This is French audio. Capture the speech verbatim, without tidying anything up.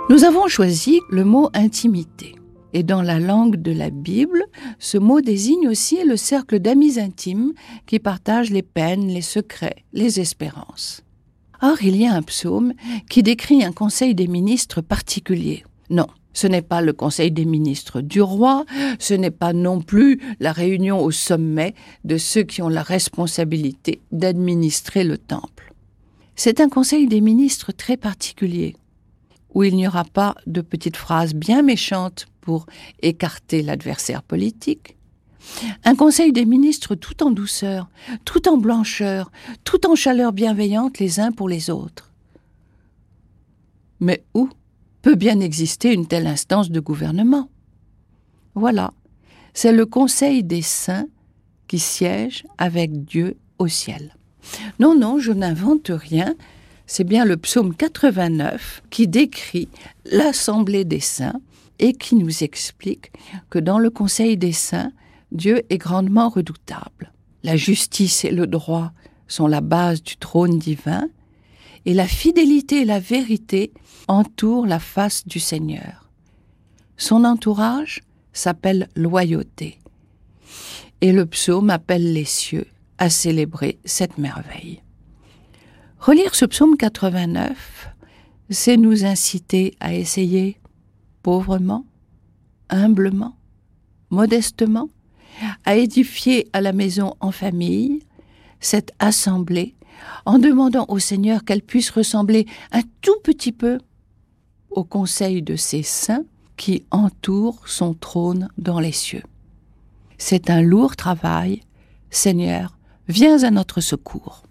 Nous avons choisi le mot « intimité ». Et dans la langue de la Bible, ce mot désigne aussi le cercle d'amis intimes qui partagent les peines, les secrets, les espérances. Or, il y a un psaume qui décrit un conseil des ministres particulier. Non, ce n'est pas le conseil des ministres du roi, ce n'est pas non plus la réunion au sommet de ceux qui ont la responsabilité d'administrer le temple. C'est un conseil des ministres très particulier, où il n'y aura pas de petites phrases bien méchantes pour écarter l'adversaire politique. Un conseil des ministres tout en douceur, tout en blancheur, tout en chaleur bienveillante les uns pour les autres. Mais où peut bien exister une telle instance de gouvernement? Voilà, c'est le conseil des saints qui siège avec Dieu au ciel. Non, non, je n'invente rien. C'est bien le psaume quatre-vingt-neuf qui décrit l'assemblée des saints et qui nous explique que dans le conseil des saints, Dieu est grandement redoutable. La justice et le droit sont la base du trône divin et la fidélité et la vérité entourent la face du Seigneur. Son entourage s'appelle loyauté et le psaume appelle les cieux à célébrer cette merveille. Relire ce psaume quatre-vingt-neuf, c'est nous inciter à essayer pauvrement, humblement, modestement, à édifier à la maison en famille cette assemblée en demandant au Seigneur qu'elle puisse ressembler un tout petit peu au conseil de ces saints qui entourent son trône dans les cieux. C'est un lourd travail. Seigneur, viens à notre secours.